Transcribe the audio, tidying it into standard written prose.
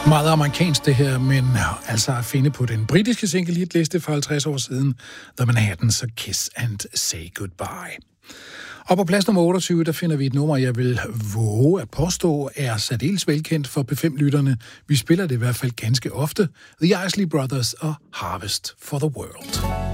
Meget amerikansk det her, men altså at finde på den britiske single-hitliste for 50 år siden, The Manhattans og Kiss and Say Goodbye. Og på plads nummer 28, der finder vi et nummer, jeg vil våge at påstå, er særdeles velkendt for P5-lytterne. Vi spiller det i hvert fald ganske ofte. The Isley Brothers og Harvest for the World.